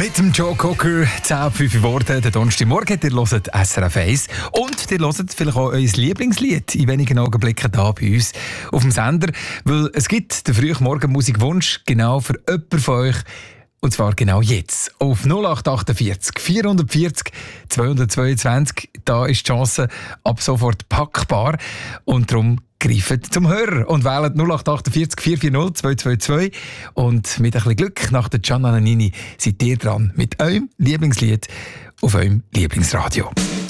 Mit dem Joe Cocker, 10:05 geworden, der Donnerstagmorgen. Ihr hört SRF 1 und ihr hört vielleicht auch euer Lieblingslied in wenigen Augenblicken da bei uns auf dem Sender. Weil es gibt den Frühmorgen-Musikwunsch genau für jemanden von euch. Und zwar genau jetzt. Auf 0848 440 222. Da ist die Chance ab sofort packbar. Und darum greift zum Hörer und wählt 0848 440 222. Und mit ein bisschen Glück nach der Gianna Nannini seid ihr dran mit eurem Lieblingslied auf eurem Lieblingsradio.